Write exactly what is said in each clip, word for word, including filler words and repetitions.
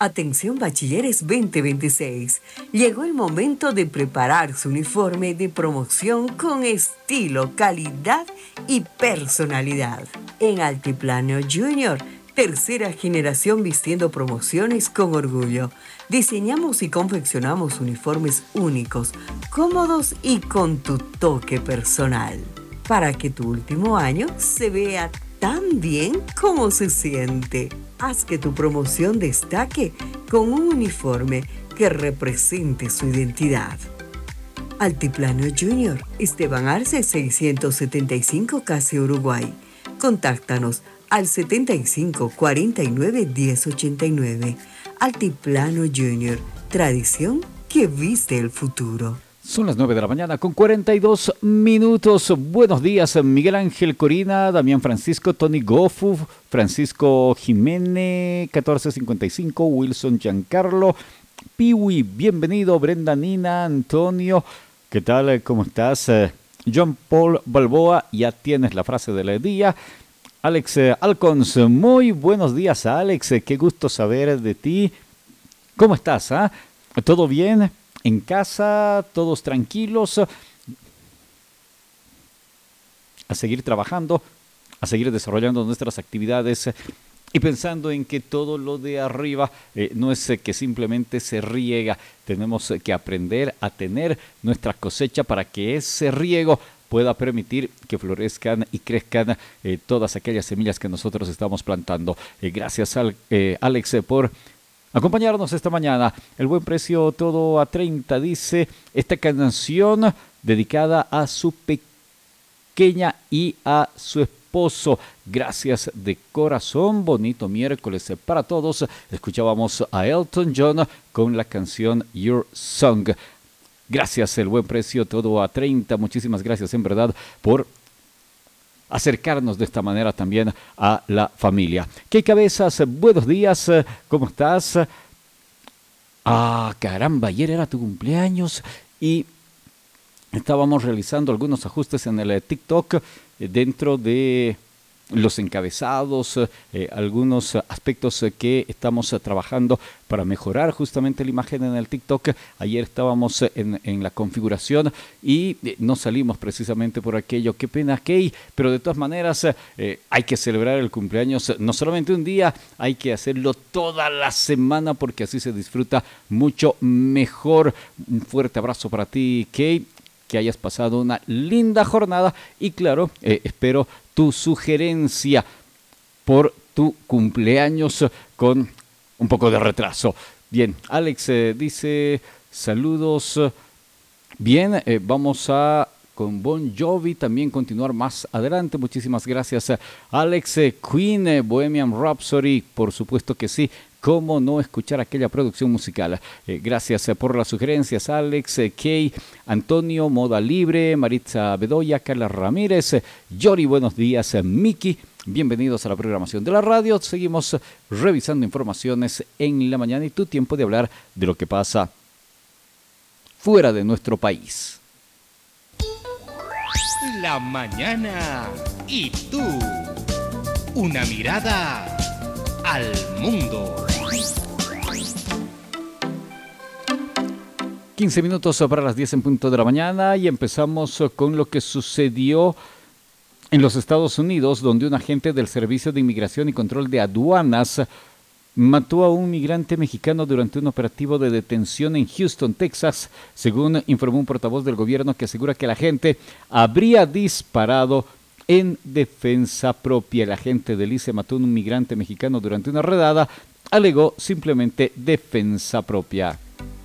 Atención bachilleres veinte veintiséis. Llegó el momento de preparar su uniforme de promoción con estilo, calidad y personalidad. En Altiplano Junior, tercera generación vistiendo promociones con orgullo. Diseñamos y confeccionamos uniformes únicos, cómodos y con tu toque personal, para que tu último año se vea tan bien como se siente. Haz que tu promoción destaque con un uniforme que represente su identidad. Altiplano Junior, Esteban Arce seiscientos setenta y cinco, Casi Uruguay. Contáctanos al setenta y cinco cuarenta y nueve diez ochenta y nueve. Altiplano Junior, tradición que viste el futuro. Son las nueve de la mañana con cuarenta y dos minutos. Buenos días, Miguel Ángel Corina, Damián Francisco, Tony Gofu, Francisco Jiménez, catorce cincuenta y cinco, Wilson Giancarlo, Piwi, bienvenido, Brenda Nina, Antonio, ¿qué tal? ¿Cómo estás? John Paul Balboa, ya tienes la frase del día. Alex Alcons, muy buenos días, Alex, qué gusto saber de ti. ¿Cómo estás? Ah? ¿Todo bien? En casa, todos tranquilos, a seguir trabajando, a seguir desarrollando nuestras actividades y pensando en que todo lo de arriba eh, no es eh, que simplemente se riega. Tenemos eh, que aprender a tener nuestra cosecha para que ese riego pueda permitir que florezcan y crezcan eh, todas aquellas semillas que nosotros estamos plantando. Eh, gracias, al, eh, Alex, eh, por acompañarnos esta mañana. El buen precio todo a treinta, dice esta canción dedicada a su pequeña y a su esposo. Gracias de corazón, bonito miércoles para todos. Escuchábamos a Elton John con la canción Your Song. Gracias, el buen precio todo a treinta. Muchísimas gracias en verdad por acercarnos de esta manera también a la familia. ¿Qué cabezas? Buenos días, ¿cómo estás? Ah, caramba, ayer era tu cumpleaños y estábamos realizando algunos ajustes en el TikTok dentro de los encabezados, eh, algunos aspectos eh, que estamos eh, trabajando para mejorar justamente la imagen en el TikTok. Ayer estábamos eh, en, en la configuración y eh, no salimos precisamente por aquello. Qué pena, Key, pero de todas maneras eh, hay que celebrar el cumpleaños no solamente un día, hay que hacerlo toda la semana porque así se disfruta mucho mejor. Un fuerte abrazo para ti, Key. Que hayas pasado una linda jornada y claro, eh, espero tu sugerencia por tu cumpleaños con un poco de retraso. Bien, Alex eh, dice saludos. Bien, eh, vamos a con Bon Jovi también continuar más adelante. Muchísimas gracias, Alex. eh, Queen, eh, Bohemian Rhapsody, por supuesto que sí. ¿Cómo no escuchar aquella producción musical? Eh, gracias eh, por las sugerencias, Alex, eh, Kay, Antonio, Moda Libre, Maritza Bedoya, Carla Ramírez, eh, Yori, buenos días, eh, Miki. Bienvenidos a la programación de la radio. Seguimos eh, revisando informaciones en la mañana y tu tiempo de hablar de lo que pasa fuera de nuestro país. La mañana y tú. Una mirada al mundo. quince minutos para las diez en punto de la mañana y empezamos con lo que sucedió en los Estados Unidos, donde un agente del Servicio de Inmigración y Control de Aduanas mató a un migrante mexicano durante un operativo de detención en Houston, Texas, según informó un portavoz del gobierno que asegura que el agente habría disparado en defensa propia. El agente del I C E mató a un migrante mexicano durante una redada, alegó simplemente defensa propia.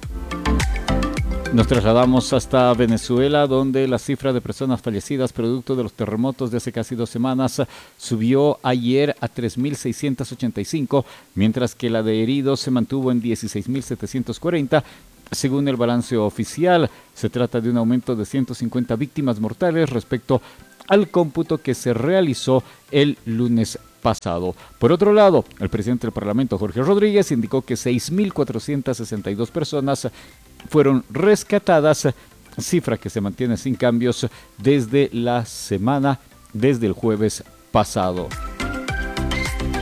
Nos trasladamos hasta Venezuela, donde la cifra de personas fallecidas producto de los terremotos de hace casi dos semanas subió ayer a tres mil seiscientos ochenta y cinco, mientras que la de heridos se mantuvo en dieciséis mil setecientos cuarenta. Según el balance oficial, se trata de un aumento de ciento cincuenta víctimas mortales respecto al cómputo que se realizó el lunes pasado. Por otro lado, el presidente del Parlamento, Jorge Rodríguez, indicó que seis mil cuatrocientas sesenta y dos personas fueron rescatadas, cifra que se mantiene sin cambios desde la semana, desde el jueves pasado.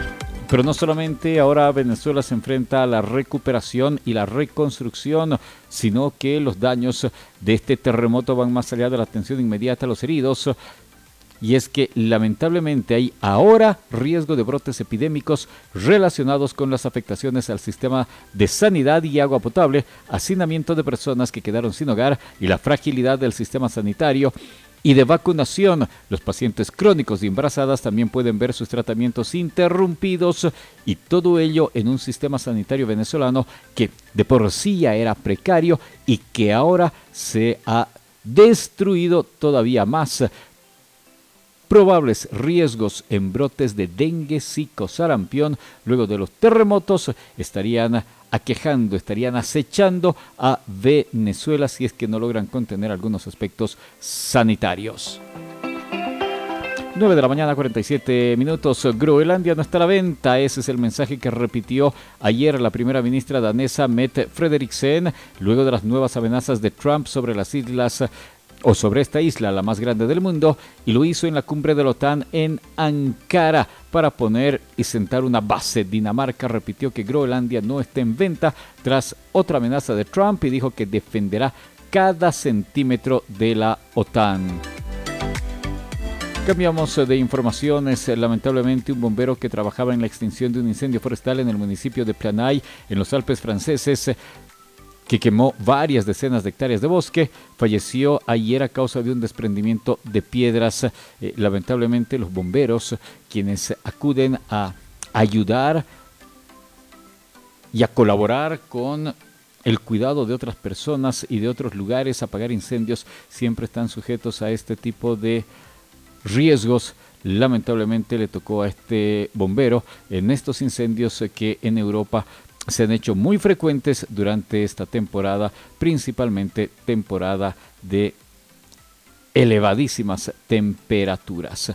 Pero no solamente ahora Venezuela se enfrenta a la recuperación y la reconstrucción, sino que los daños de este terremoto van más allá de la atención inmediata a los heridos. Y es que lamentablemente hay ahora riesgo de brotes epidémicos relacionados con las afectaciones al sistema de sanidad y agua potable, hacinamiento de personas que quedaron sin hogar y la fragilidad del sistema sanitario y de vacunación. Los pacientes crónicos y embarazadas también pueden ver sus tratamientos interrumpidos, y todo ello en un sistema sanitario venezolano que de por sí ya era precario y que ahora se ha destruido todavía más. Probables riesgos en brotes de dengue, zika, sarampión luego de los terremotos estarían aquejando, estarían acechando a Venezuela si es que no logran contener algunos aspectos sanitarios. nueve de la mañana, cuarenta y siete minutos. Groenlandia no está a la venta. Ese es el mensaje que repitió ayer la primera ministra danesa Mette Frederiksen luego de las nuevas amenazas de Trump sobre las islas o sobre esta isla, la más grande del mundo, y lo hizo en la cumbre de la OTAN en Ankara para poner y sentar una base. Dinamarca repitió que Groenlandia no está en venta tras otra amenaza de Trump y dijo que defenderá cada centímetro de la OTAN. Cambiamos de informaciones. Lamentablemente, un bombero que trabajaba en la extinción de un incendio forestal en el municipio de Planay, en los Alpes franceses, que quemó varias decenas de hectáreas de bosque, falleció ayer a causa de un desprendimiento de piedras. Eh, lamentablemente, los bomberos, quienes acuden a ayudar y a colaborar con el cuidado de otras personas y de otros lugares, apagar incendios, siempre están sujetos a este tipo de riesgos. Lamentablemente le tocó a este bombero en estos incendios que en Europa se han hecho muy frecuentes durante esta temporada, principalmente temporada de elevadísimas temperaturas.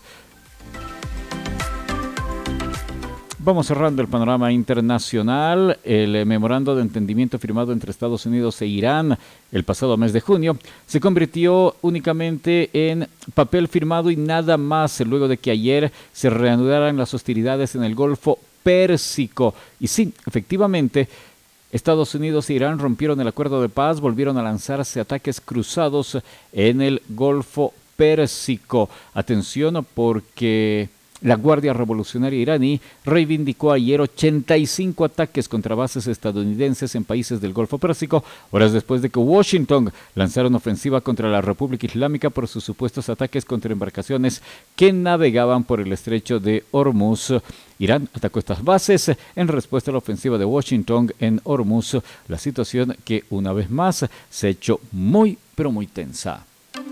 Vamos cerrando el panorama internacional. El memorando de entendimiento firmado entre Estados Unidos e Irán el pasado mes de junio se convirtió únicamente en papel firmado y nada más, luego de que ayer se reanudaran las hostilidades en el Golfo Pérsico. Y sí, efectivamente, Estados Unidos e Irán rompieron el acuerdo de paz, volvieron a lanzarse ataques cruzados en el Golfo Pérsico. Atención, porque la Guardia Revolucionaria iraní reivindicó ayer ochenta y cinco ataques contra bases estadounidenses en países del Golfo Pérsico, horas después de que Washington lanzara una ofensiva contra la República Islámica por sus supuestos ataques contra embarcaciones que navegaban por el estrecho de Hormuz. Irán atacó estas bases en respuesta a la ofensiva de Washington en Hormuz, la situación que una vez más se ha hecho muy, pero muy tensa.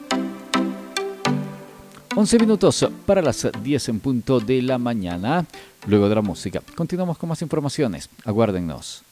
once minutos para las diez en punto de la mañana. Luego de la música, continuamos con más informaciones. Aguárdennos.